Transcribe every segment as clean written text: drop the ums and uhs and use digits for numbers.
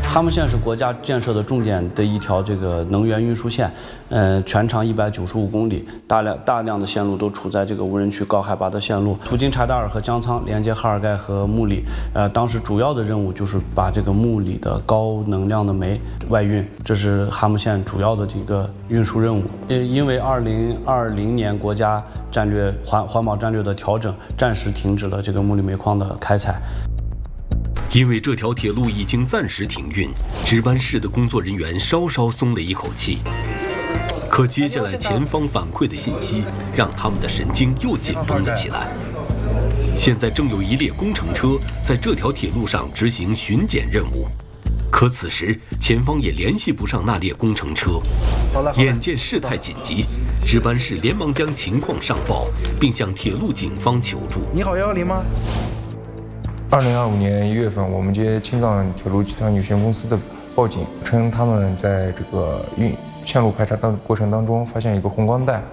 哈木线是国家建设的重点的一条这个能源运输线，全长195公里，大量的线路都处在这个无人区高海拔的线路，途经柴达尔和江仓，连接哈尔盖和木里。当时主要的任务就是把这个木里的高能量的煤外运，这是哈木线主要的这个运输任务。因为2020年国家战略环保战略的调整，暂时停止了这个木里煤矿的开采。 因为这条铁路已经暂时停运，值班室的工作人员稍稍松了一口气。可接下来前方反馈的信息让他们的神经又紧绷了起来。现在正有一列工程车在这条铁路上执行巡检任务，可此时前方也联系不上那列工程车。眼见事态紧急，值班室连忙将情况上报，并向铁路警方求助。 你好，110吗 ？2025年1月份，我们接青藏铁路集团有限公司的报警，称他们在这个线路排查过程当中发现一个红光带。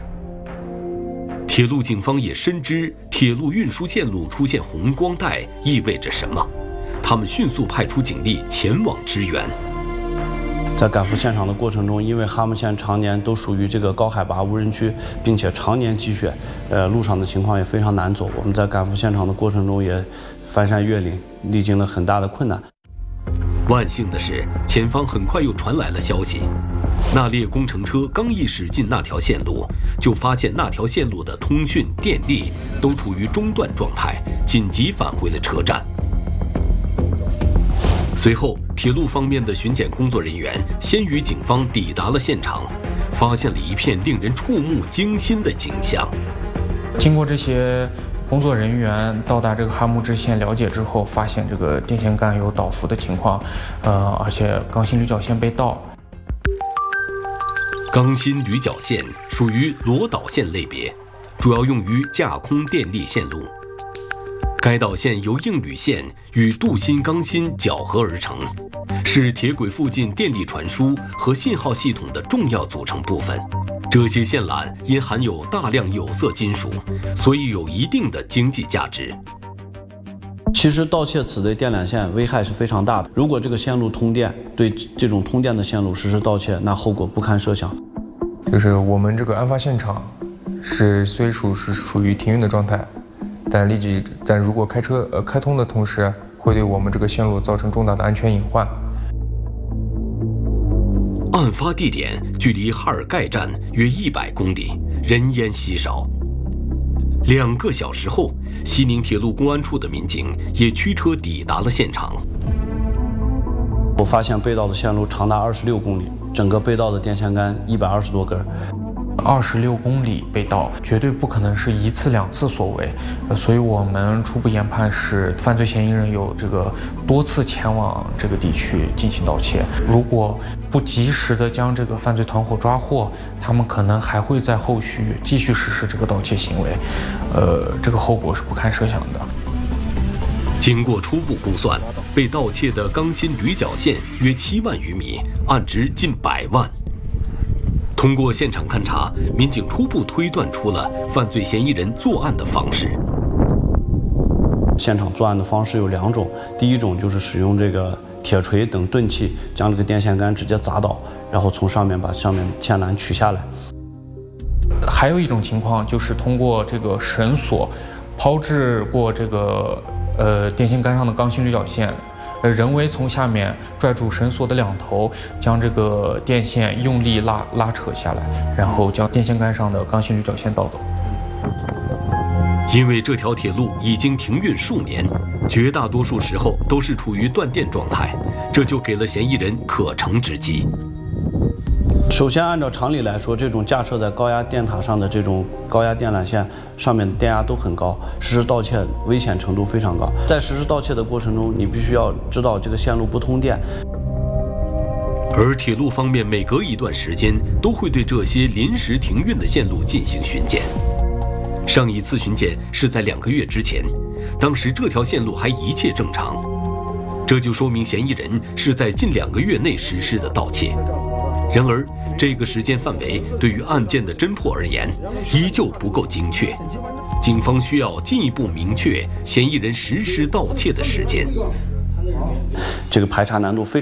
铁路警方也深知铁路运输线路出现红光带意味着什么，他们迅速派出警力前往支援。 在赶赴现场的过程中，因为哈木线常年都属于这个高海拔无人区，并且常年积雪，路上的情况也非常难走。我们在赶赴现场的过程中也翻山越岭，历经了很大的困难。 万幸的是，前方很快又传来了消息，那列工程车刚一驶进那条线路，就发现那条线路的通讯、电力都处于中断状态，紧急返回了车站。随后，铁路方面的巡检工作人员先于警方抵达了现场，发现了一片令人触目惊心的景象。 经过这些工作人员到达这个哈木支线了解之后，发现这个电线杆有倒伏的情况，而且钢芯铝角线被盗。 钢芯铝角线属于螺导线类别，主要用于架空电力线路。该导线由硬铝线与镀锌钢芯搅合而成，是铁轨附近电力传输和信号系统的重要组成部分。这些线缆因含有大量有色金属，所以有一定的经济价值。 其实盗窃此类电缆线危害是非常大的。如果这个线路通电，对这种通电的线路实施盗窃，那后果不堪设想。 就是我们这个案发现场虽属于停运的状态，但如果开通的同时，会对我们这个线路造成重大的安全隐患。 案发地点距离哈尔盖站约100公里，人烟稀少。2个小时后，西宁铁路公安处的民警也驱车抵达了现场。 我发现被盗的线路长达26公里，整个被盗的电线杆120多根。 26公里被盗，绝对不可能是1次2次所为，所以我们初步研判是犯罪嫌疑人有这个多次前往这个地区进行盗窃。如果不及时的将这个犯罪团伙抓获，他们可能还会在后续继续实施这个盗窃行为，这个后果是不堪设想的。 经过初步估算，被盗窃的钢芯铝角线约7万余米，案值近100万。通过现场勘查，民警初步推断出了犯罪嫌疑人作案的方式。 现场作案的方式有2种，第一种就是使用这个铁锤等钝器将这个电线杆直接砸倒，然后从上面把上面的线缆取下来。 还有一种情况就是通过这个绳索抛掷过这个电线杆上的钢芯铝角线，人为从下面拽住绳索的2头，将这个电线用力拉扯下来，然后将电线杆上的钢芯铝角线盗走。 因为这条铁路已经停运数年，绝大多数时候都是处于断电状态，这就给了嫌疑人可乘之机。 首先，按照常理来说，这种架设在高压电塔上的这种高压电缆线上面的电压都很高，实施盗窃危险程度非常高。在实施盗窃的过程中，你必须要知道这个线路不通电。 而铁路方面每隔一段时间都会对这些临时停运的线路进行巡检。上一次巡检是在2个月之前，当时这条线路还一切正常，这就说明嫌疑人是在近2个月内实施的盗窃。然而，这个时间范围对于案件的侦破而言，依旧不够精确。警方需要进一步明确嫌疑人实施盗窃的时间。 这个排查难度非常